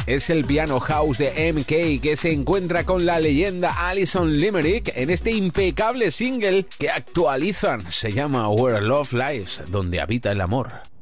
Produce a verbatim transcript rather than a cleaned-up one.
es el piano house de M K, que se encuentra con la leyenda Alison Limerick en este impecable single que actualizan. Se llama Where Love Lives, donde habita el amor.